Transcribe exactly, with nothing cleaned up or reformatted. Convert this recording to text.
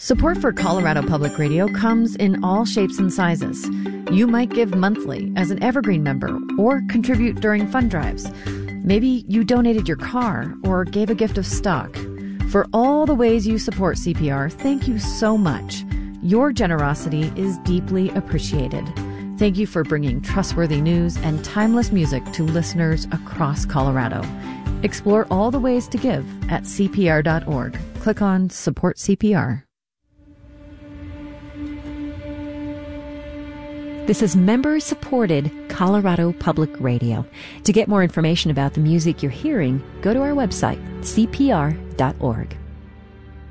Support for Colorado Public Radio comes in all shapes and sizes. You might give monthly as an Evergreen member or contribute during fund drives. Maybe you donated your car or gave a gift of stock. For all the ways you support C P R, thank you so much. Your generosity is deeply appreciated. Thank you for bringing trustworthy news and timeless music to listeners across Colorado. Explore all the ways to give at C P R dot org. Click on Support C P R. This is member-supported Colorado Public Radio. To get more information about the music you're hearing, go to our website, C P R dot org.